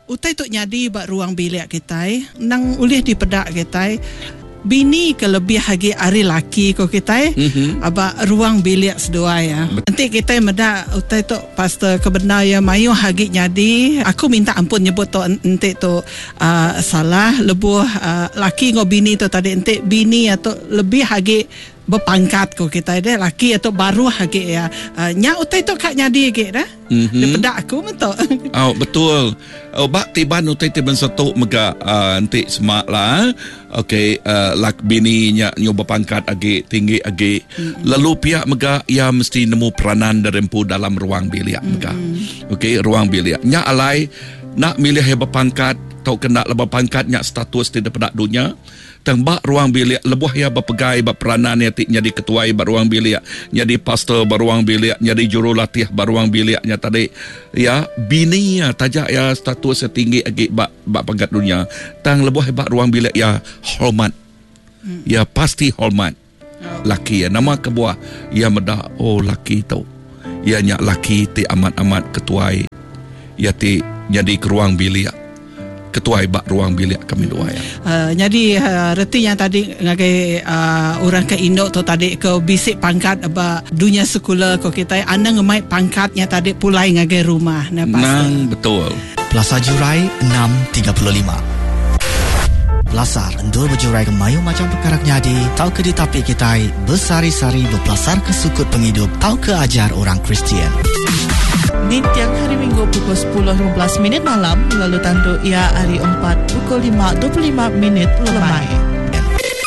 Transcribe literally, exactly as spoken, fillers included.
utai tu nyadi ba ruang bilik kita nang ulih di pedak kita bini kelebih hagi ari laki ko kita mm-hmm. aba ruang bilik sedua ya. Nanti kita meda utai tu pastor kebenar ya mayu hagi nyadi aku minta ampun nyebut tu ente tu uh, salah lebuh uh, laki ngo bini tu tadi ente bini atau lebih hagi berpangkat ko kita deh laki atau baru hagi ya uh, nya utai tu kak nyadi ge dah mm-hmm. daripada aku betul oh betul oh bak tiban utai tiban satu mega uh, nanti semak lah okey uh, lak bini nya nyoba pangkat agi tinggi agi mm-hmm. lalu pihak mega ia mesti nemu peranan derempu dalam ruang bilik mega mm-hmm. okey ruang bilik nya alai nak milih heba pangkat tau kena lebih pangkat nya status tidak pada dunia tembak ruang bilik lebuh ya berpegai berperanan ya jadi ketua beruang bilik jadi pastor beruang bilik jadi jurulatih beruang biliknya tadi ya bini ya tajak ya status setinggi agi bak bak pangkat dunia tang lebuh hebat ruang bilik ya hormat hmm. ya pasti hormat oh. laki ya nama kebuah ya medah oh laki tu ya nyak laki ti amat-amat ketua ya ti jadi ke ruang bilik ketua ibak ruang bilik kami dua ya. Uh, jadi uh, reti yang tadi ngagai uh, orang ke Indo tu tadi ke bisik pangkat aba dunia sekolah ko kita anda ngemai pangkatnya tadi pulai ngagai rumah nah nang betul. Plaza Jurai enam tiga puluh lima. Belasar endur berjurai ke mayu macam perkara nyadi tau ke ditapi kita bersari-sari berpelasar ke sukut penghidup tau ke ajar orang Kristian. Ni tiang hari Minggu pukul sepuluh lima belas minit malam lalu tandu ia hari empat pukul lima dua puluh lima minit lemai.